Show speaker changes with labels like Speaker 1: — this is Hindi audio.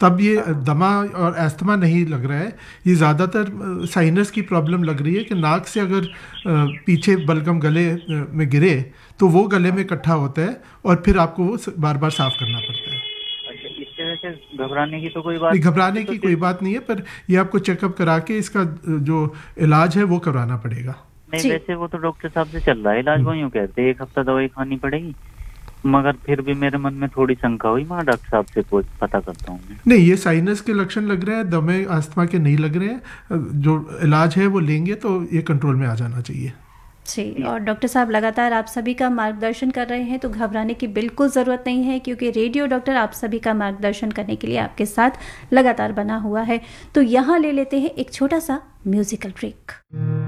Speaker 1: तब ये दमा और अस्थमा नहीं लग रहा है, ये ज़्यादातर साइनस की प्रॉब्लम लग रही है कि नाक से अगर पीछे बलगम गले में गिरे तो वो गले में इकट्ठा होता है और फिर आपको वो बार बार साफ करना पड़ता है।
Speaker 2: इसके वजह से घबराने की तो कोई बात
Speaker 1: नहीं, घबराने
Speaker 2: नहीं, तो
Speaker 1: की कोई बात नहीं है, पर ये आपको चेकअप करा के इसका जो इलाज है वो करवाना पड़ेगा।
Speaker 2: नहीं, वैसे वो तो डॉक्टर साहब से चल रहा है इलाज, वो यूँ कहते हैं 1 हफ्ता दवाई खानी पड़ेगी, मगर फिर भी मेरे मन में थोड़ी शंका हुई, मैं डॉक्टर साहब से पता करता हूँ।
Speaker 1: नहीं, ये साइनस के लक्षण लग रहे हैं, दमे अस्थमा के नहीं लग रहे हैं। जो इलाज है वो लेंगे तो ये कंट्रोल में आ जाना चाहिए।
Speaker 3: जी, और डॉक्टर साहब लगातार आप सभी का मार्गदर्शन कर रहे हैं, तो घबराने की बिल्कुल ज़रूरत नहीं है, क्योंकि रेडियो डॉक्टर आप सभी का मार्गदर्शन करने के लिए आपके साथ लगातार बना हुआ है। तो यहाँ ले लेते हैं एक छोटा सा म्यूजिकल ब्रेक।